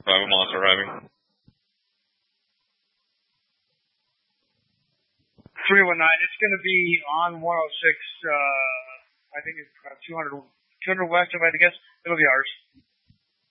Private Monster arriving. 319. It's going to be on 106. I think it's 200 west, if I had to guess. It'll be ours.